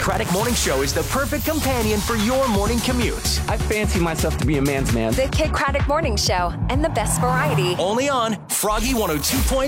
Craddock Morning Show is the perfect companion for your morning commute. I fancy myself to be a man's man. The Kid Craddock Morning Show and the best variety. Only on Froggy 102.9.